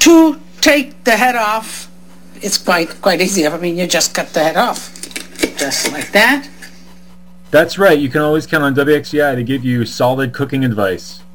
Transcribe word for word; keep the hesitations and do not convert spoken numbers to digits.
to take the head off, it's quite quite easy. I mean, you just cut the head off, just like that. That's right. You can always count on W X C I to give you solid cooking advice.